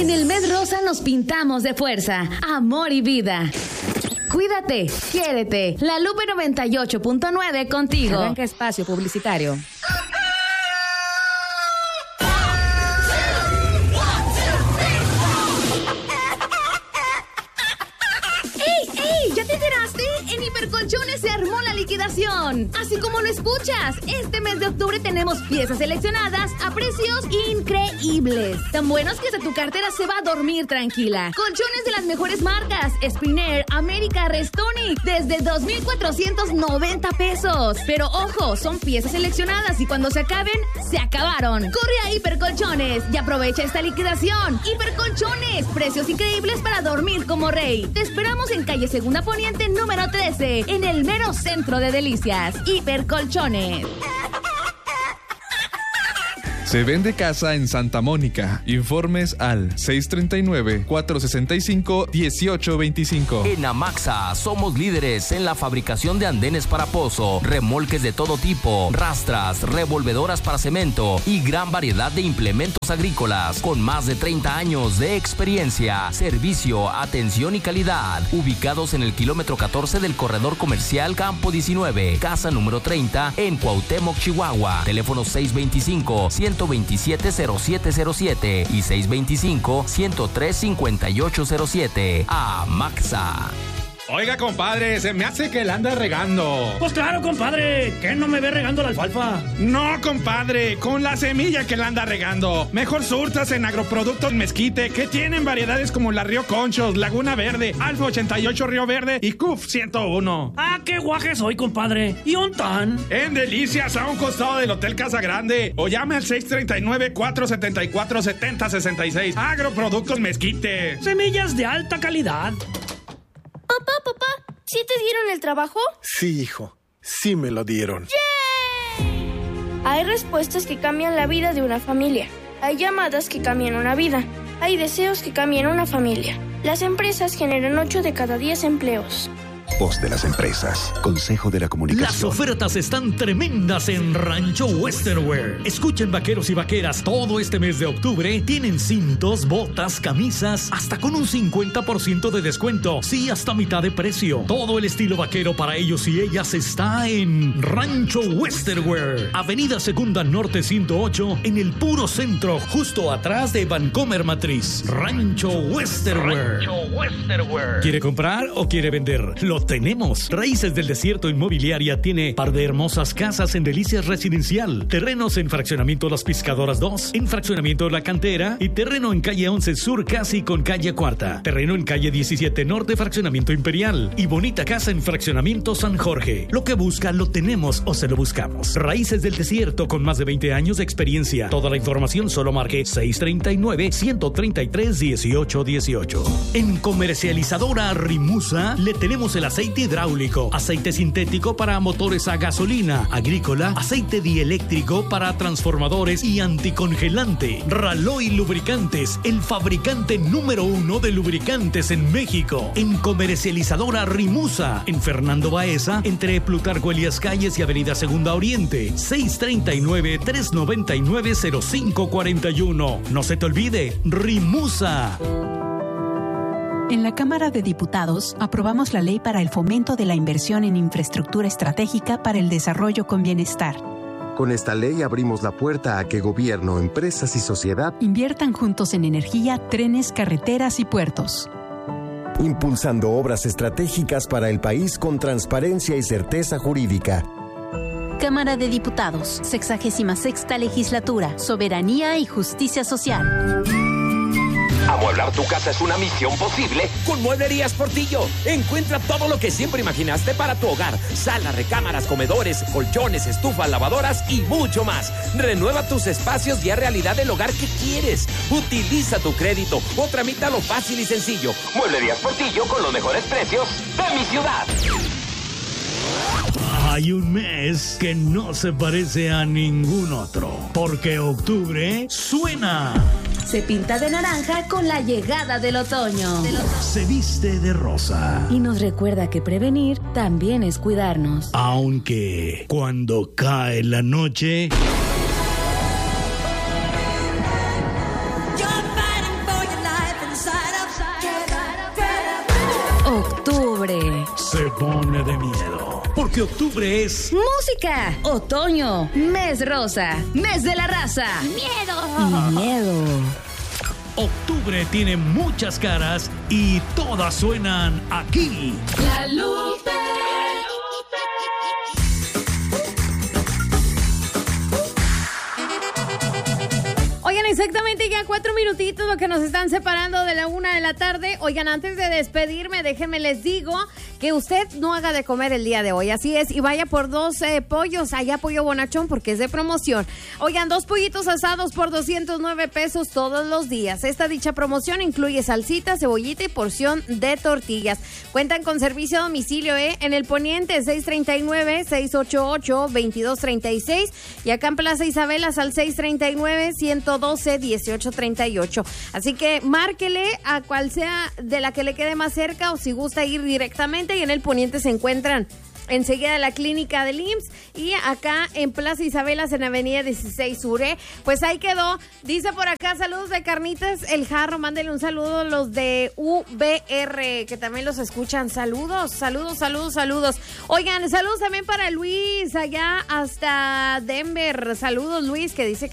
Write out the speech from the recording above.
En el mes rosa nos pintamos de fuerza, amor y vida. Cuídate, quiérete. La Lupe 98.9 contigo. Arranca espacio publicitario. Hipercolchones se armó la liquidación. Así como lo escuchas, este mes de octubre tenemos piezas seleccionadas a precios increíbles. Tan buenos que hasta tu cartera se va a dormir tranquila. Colchones de las mejores marcas: Sprinter, América, Restonic, desde 2,490 pesos. Pero ojo, son piezas seleccionadas y cuando se acaben, se acabaron. Corre a Hipercolchones y aprovecha esta liquidación. Hipercolchones, precios increíbles para dormir como rey. Te esperamos en calle Segunda Poniente, número 13, en el mero centro de Delicias. Hipercolchones. Se vende casa en Santa Mónica. Informes al 639-465-1825. En Amaxa somos líderes en la fabricación de andenes para pozo, remolques de todo tipo, rastras, revolvedoras para cemento y gran variedad de implementos agrícolas con más de 30 años de experiencia, servicio, atención y calidad. Ubicados en el kilómetro 14 del corredor comercial Campo 19, casa número 30 en Cuauhtémoc, Chihuahua. Teléfono 625-127-0707 y 625-103-5807. Amaxa. Oiga, compadre, se me hace que la anda regando. Pues claro, compadre, ¿qué no me ve regando la alfalfa? No, compadre, con la semilla que la anda regando. Mejor surtas en Agroproductos Mezquite, que tienen variedades como la Río Conchos, Laguna Verde, Alfa 88 Río Verde y CUF 101. Ah, qué guaje soy, compadre. ¿Y un tan? En Delicias, a un costado del Hotel Casa Grande. O llame al 639-474-7066. Agroproductos Mezquite. Semillas de alta calidad. Papá, ¿sí te dieron el trabajo? Sí, hijo, sí me lo dieron. ¡Yay! Hay respuestas que cambian la vida de una familia. Hay llamadas que cambian una vida. Hay deseos que cambian una familia. Las empresas generan 8 de cada 10 empleos. Voz de las empresas. Consejo de la Comunicación. Las ofertas están tremendas en Rancho Western Wear. Escuchen, vaqueros y vaqueras, todo este mes de octubre tienen cintos, botas, camisas, hasta con un 50% de descuento. Sí, hasta mitad de precio. Todo el estilo vaquero para ellos y ellas está en Rancho Western Wear. Avenida Segunda Norte 108, en el puro centro, justo atrás de Vancomer Matriz. Rancho Western Wear. Rancho Western Wear. ¿Quiere comprar o quiere vender? Lo tenemos. Raíces del Desierto Inmobiliaria tiene par de hermosas casas en Delicias Residencial, terrenos en Fraccionamiento Las Piscadoras 2, en Fraccionamiento La Cantera y terreno en calle 11 Sur casi con calle Cuarta, terreno en calle 17 Norte Fraccionamiento Imperial y bonita casa en Fraccionamiento San Jorge. Lo que busca lo tenemos o se lo buscamos. Raíces del Desierto con más de 20 años de experiencia. Toda la información solo marque 639-133-1818. En Comercializadora Rimusa le tenemos el aceite hidráulico, aceite sintético para motores a gasolina, agrícola, aceite dieléctrico para transformadores y anticongelante. Raloy Lubricantes, el fabricante número 1 de lubricantes en México. En Comercializadora Rimusa, en Fernando Baeza, entre Plutarco Elías Calles y Avenida Segunda Oriente. 639-399-0541. No se te olvide, Rimusa. En la Cámara de Diputados aprobamos la ley para el fomento de la inversión en infraestructura estratégica para el desarrollo con bienestar. Con esta ley abrimos la puerta a que gobierno, empresas y sociedad inviertan juntos en energía, trenes, carreteras y puertos. Impulsando obras estratégicas para el país con transparencia y certeza jurídica. Cámara de Diputados, 66ª Legislatura, Soberanía y Justicia Social. Amueblar tu casa es una misión posible con Mueblerías Portillo. Encuentra todo lo que siempre imaginaste para tu hogar: sala, recámaras, comedores, colchones, estufas, lavadoras y mucho más. Renueva tus espacios y haz realidad el hogar que quieres. Utiliza tu crédito o tramítalo fácil y sencillo. Mueblerías Portillo, con los mejores precios de mi ciudad. Hay un mes que no se parece a ningún otro, porque octubre suena. Se pinta de naranja con la llegada del otoño. Se viste de rosa. Y nos recuerda que prevenir también es cuidarnos. Aunque cuando cae la noche... se pone de miedo. Porque octubre es... música, otoño, mes rosa, mes de la raza. Miedo. Octubre tiene muchas caras y todas suenan aquí. La Lupe. Oigan, exactamente ya 4 minutitos lo que nos están separando de la 1 de la tarde. Oigan, antes de despedirme, déjenme les digo que usted no haga de comer el día de hoy. Así es, y vaya por 2 pollos, allá pollo bonachón, porque es de promoción. Oigan, 2 pollitos asados por 209 pesos todos los días. Esta dicha promoción incluye salsita, cebollita y porción de tortillas. Cuentan con servicio a domicilio, en el Poniente 639-688-2236 y acá en Plaza Isabelas al 639-112-1838. Así que márquele a cual sea de la que le quede más cerca o si gusta ir directamente. Y en el Poniente se encuentran enseguida de la clínica del IMSS y acá en Plaza Isabelas en Avenida 16 Sur. Pues ahí quedó. Dice por acá, saludos de Carnitas El Jarro. Mándele un saludo a los de VR, que también los escuchan. Saludos. Oigan, saludos también para Luis, allá hasta Denver. Saludos, Luis, que dice